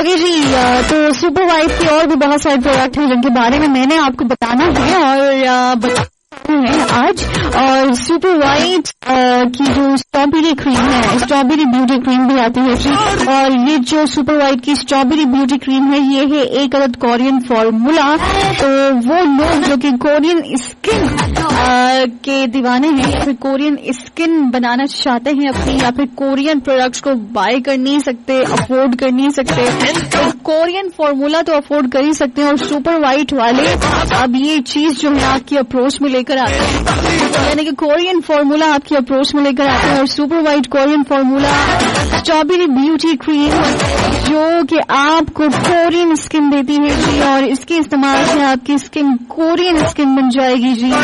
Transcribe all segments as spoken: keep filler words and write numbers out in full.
Okay جی, تو super white کے اور بھی بہت سارے پروڈکٹ ہیں جن کے بارے میں میں نے آپ کو بتانا ہے اور بتا ہے آج. اور سپر وائٹ کی جو اسٹرابیری کریم ہے, اسٹرابیری بیوٹی کریم بھی آتی ہے جی, اور یہ جو سپر وائٹ کی اسٹرابیری بیوٹی کریم ہے یہ ہے ایک عدد کورین فارمولا. تو وہ لوگ جو کہ کورین اسکن کے دیوانے ہیں یا پھر کورین اسکن بنانا چاہتے ہیں اپنی, یا پھر کورین پروڈکٹس کو بائی کر نہیں سکتے, افورڈ کر نہیں سکتے, تو کورین فارمولا تو افورڈ کر ہی سکتے ہیں. اور سپر وائٹ والے اب یہ چیز جو ہے آپ کی اپروچ میں لے کر آتے ہیں, یعنی کہ کورین فارمولا آپ کی اپروچ میں لے کر آتے ہیں. اور super white Korean formula strawberry beauty کریم جو کہ آپ کو کورین اسکن دیتی ہے جی, اور اس کے استعمال سے آپ کی اسکن کورین اسکن بن جائے گی جی.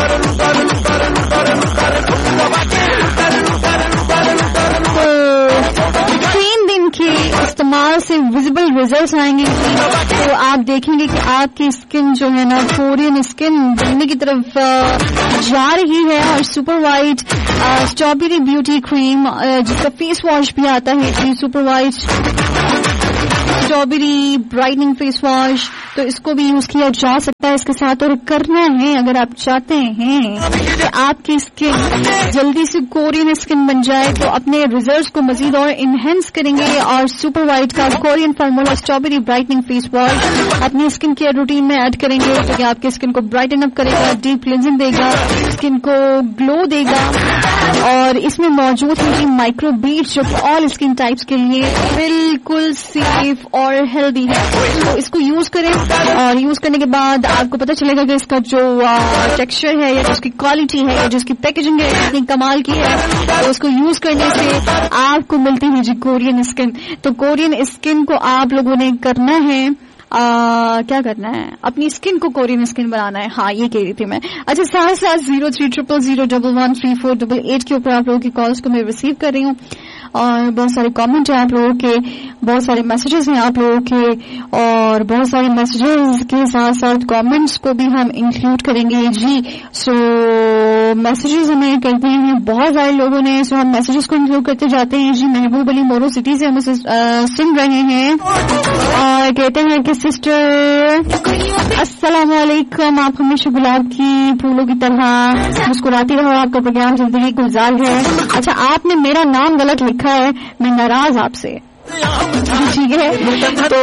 تین دن کے استعمال سے ویزیبل ریزلٹس آئیں گے جی, تو آپ دیکھیں گے کہ آپ کی اسکن جو ہے نا کورین اسکن بننے کی طرف جا رہی ہے. اور سپر وائٹ اسٹرابیری بیوٹی کریم جس کا فیس واش بھی آتا ہے جی, super white strawberry برائٹنگ face wash, تو اس کو بھی یوز کیا جا سکتا ہے اس کے ساتھ. اور کرنا ہے اگر آپ چاہتے ہیں کہ آپ کی اسکن جلدی سے کورین اسکن بن جائے تو اپنے ریزلٹس کو مزید اور انہینس کریں گے, اور سپر وائٹ کا Korean formula strawberry برائٹنگ face wash اپنی اسکن کیئر روٹین میں ایڈ کریں گے, جو کہ آپ کی اسکن کو برائٹن اپ کرے گا, ڈیپ کلینزنگ دے گا, اسکن کو گلو دے گا. اور اس میں موجود ہے جی مائکرو بیٹس جو کہ آل اسکن ٹائپس کے لیے بالکل سیف اور ہیلدی ہے. تو اس کو یوز کریں, اور یوز کرنے کے بعد آپ کو پتہ چلے گا کہ اس کا جو ٹیکسچر ہے یا اس کی کوالٹی ہے یا جس کی پیکیجنگ ہے اتنی کمال کی ہے, تو اس کو یوز کرنے سے آپ کو ملتی ہے جی کورین اسکن. تو کورین اسکن کو آپ لوگوں نے کرنا ہے, آ, کیا کرنا ہے, اپنی اسکن کو کورین اسکن بنانا ہے. ہاں یہ کہہ رہی تھی میں. اچھا, سات سات zero three triple zero double one three four double eight کے اوپر آپ لوگوں کی کالس کو میں ریسیو کر رہی ہوں, اور بہت سارے کامنٹ ہیں آپ لوگوں کے, بہت سارے میسیجز ہیں آپ لوگوں کے, اور بہت سارے میسیجز کے ساتھ ساتھ کامنٹس کو بھی ہم انکلوڈ کریں گے جی. سو میسیجز ہمیں کرتے ہیں بہت سارے لوگوں نے, سو ہم میسیجز کو انکلوڈ کرتے جاتے ہیں جی. محبوب علی مورو سٹی سے ہم اسے سن رہے ہیں اور کہتے ہیں کہ سسٹر السلام علیکم, آپ ہمیشہ گلاب کی پھولوں کی طرح مسکراتی رہو, آپ کا پروگرام زندگی گلزار ہے. اچھا, آپ نے میرا نام غلط لکھا ہے, میں ناراض آپ سے, ٹھیک ہے, تو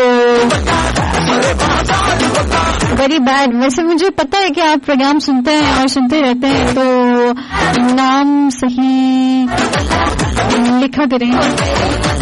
ویری بیڈ. ویسے مجھے پتا ہے کہ آپ پروگرام سنتے ہیں اور سنتے رہتے ہیں, تو نام صحیح لکھا کریں.